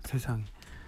세상에.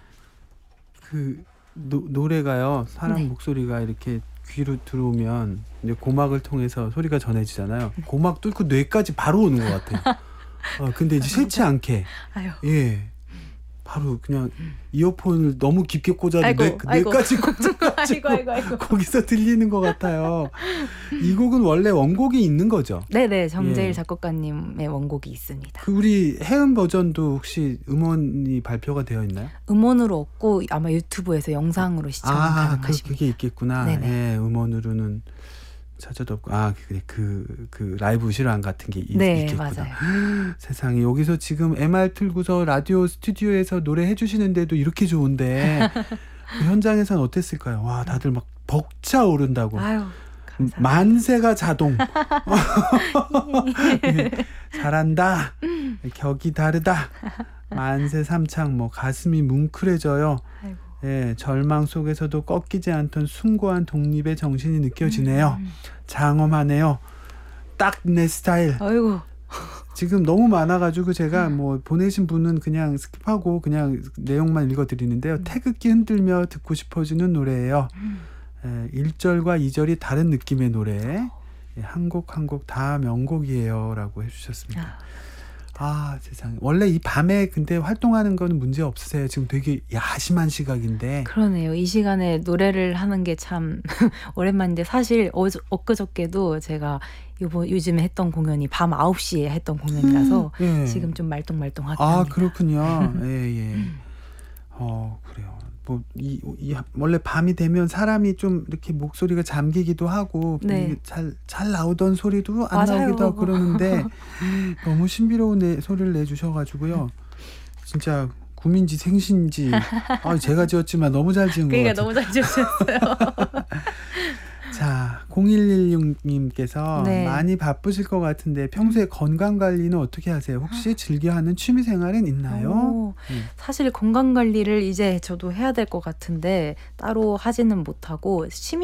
그 노래가요. 사람 네. 목소리가 이렇게 귀로 들어오면 이제 고막을 통해서 소리가 전해지잖아요. 고막 뚫고 뇌까지 바로 오는 것 같아요. 근데 이제 싫지 않게 아유. 예 바로 그냥 이어폰을 너무 깊게 꽂아도 아이고, 아이고. 뇌까지 꽂아가지고 아이고. 거기서 들리는 것 같아요. 이 곡은 원래 원곡이 있는 거죠? 네네, 정재일 예. 작곡가님의 원곡이 있습니다. 그 우리 해은 버전도 혹시 음원이 발표가 되어 있나요? 음원으로 없고 아마 유튜브에서 영상으로 시청 가능하십니다. 그게 있겠구나. 네네. 예, 음원으로는 찾아도 없고 그 라이브 실황 같은 게 네, 있겠구나. 맞아요. 세상에, 여기서 지금 MR 틀고서 라디오 스튜디오에서 노래해 주시는데도 이렇게 좋은데 그 현장에서는 어땠을까요? 와, 다들 막 벅차오른다고. 아유, 감사합니다. 만세가 자동. 예, 잘한다. 격이 다르다. 만세 삼창, 뭐 가슴이 뭉클해져요. 아이고. 예, 절망 속에서도 꺾이지 않던 숭고한 독립의 정신이 느껴지네요. 장엄하네요. 딱 내 스타일. 아이고. 지금 너무 많아가지고 제가 뭐 보내신 분은 그냥 스킵하고 그냥 내용만 읽어드리는데요. 태극기 흔들며 듣고 싶어지는 노래예요. 1절과 2절이 다른 느낌의 노래. 한 곡 한 곡 다 명곡이에요 라고 해주셨습니다. 세상에. 원래 이 밤에 근데 활동하는 거는 문제 없으세요? 지금 되게 야심한 시각인데. 그러네요. 이 시간에 노래를 하는 게 참 오랜만인데, 사실 엊그저께도 제가 요즘에 했던 공연이 밤 9시에 했던 공연이라서 예. 지금 좀 말똥말똥하긴 합니다. 그렇군요. 예. 그래요. 뭐 원래 밤이 되면 사람이 좀 이렇게 목소리가 잠기기도 하고 네. 잘 나오던 소리도 안 맞아요. 나오기도 하고 그러는데 너무 신비로운 소리를 내주셔가지고요. 진짜 구민지 생신지 제가 지었지만 너무 잘 지은 것 그러니까 같아요. 너무 잘 지으셨어요. 자, 0116님께서 네. 많이 바쁘실 것 같은데 평소에 건강관리는 어떻게 하세요? 혹시 즐겨하는 취미생활은 있나요? 사실 건강관리를 이제 저도 해야 될 것 같은데 따로 하지는 못하고